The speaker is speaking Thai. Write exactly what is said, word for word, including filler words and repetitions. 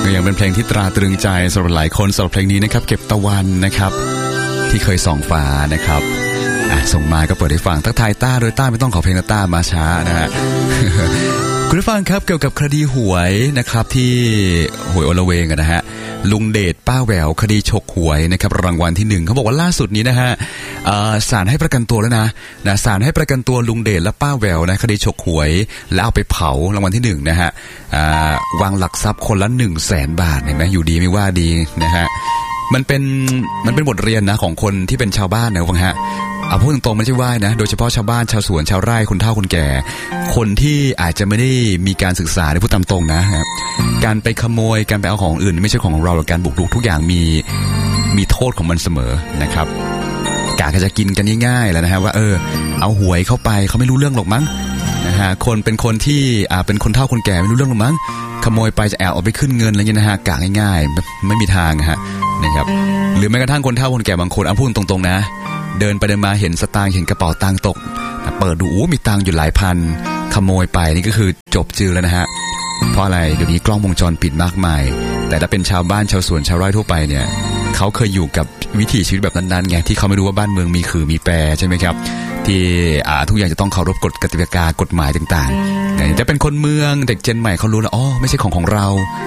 ก็ยังเป็นเพลงที่ตราตรึงใจสำหรับหลายคนสำหรับเพลงนี้นะครับเก็บตะวันนะครับที่เคยส่องฟ้านะครับอ่ะส่งมาก็เปิดให้ฟังทักทายต้าโดยต้าไม่ต้องขอเพลงนะต้ามาช้านะฮะ คุณผู้ฟังครับเกี่ยวกับคดีหวยนะครับที่หวยโอละเวงนะฮะลุงเดชป้าแหววคดีฉกหวยนะครับรางวัลที่หนึ่งเขาบอกว่าล่าสุดนี้นะฮะศาลให้ประกันตัวแล้วนะนะศาลให้ประกันตัวลุงเดชและป้าแหววนะคดีฉกหวยแล้วเอาไปเผารางวัลที่หนึ่งนะฮะวางหลักทรัพย์คนละหนึ่งแสนบาทเห็นไหมอยู่ดีไม่ว่าดีนะฮะมันเป็นมันเป็นบทเรียนนะของคนที่เป็นชาวบ้านนะฟังฮะเอาพูดตรงๆไม่ใช่ว่านะโดยเฉพาะชาวบ้านชาวสวนชาวไร่คนเฒ่าคนแก่คนที่อาจจะไม่ได้มีการศึกษาในพูดตามตรงนะครับการไปขโมยการไปเอาของอื่นไม่ใช่ของเราหรอกการบุกรุกทุกอย่างมีมีโทษของมันเสมอนะครับกะจะกินกันง่ายๆแล้วนะฮะว่าเออเอาหวยเข้าไปเขาไม่รู้เรื่องหรอกมั้งนะฮะคนเป็นคนที่อ่าเป็นคนเฒ่าคนแก่ไม่รู้เรื่องหรอกมั้งขโมยไปจะแอบเอาไปขึ้นเงินอะไรเงี้ยนะฮะกะง่ายๆไม่มีทางฮะนะครับหรือแม้กระทั่งคนเฒ่าคนแก่บางคนเอาพูดตรงๆนะเดินไปเดินมาเห็นสตางค์เห็นกระเป๋าตังค์ตกเปิดดูโอ้มีตังค์อยู่หลายพันขโมยไปนี่ก็คือจบจือแล้วนะฮะเพราะอะไรเดี๋ยวนี้กล้องวงจรปิดมากมายแต่ถ้าเป็นชาวบ้านชาวสวนชาวไร่ทั่วไปเนี่ยเขาเคยอยู่กับวิถีชีวิตแบบนั้นๆไงที่เขาไม่รู้ว่าบ้านเมืองมีขื่อมีแปรใช่ไหมครับที่อ่าทุกอย่างจะต้องเคารพกฎกติกากฎหมายต่างๆแต่เป็นคนเมืองเด็กเจนใหม่เขารู้แล้วอ๋อไม่ใช่ของของเรา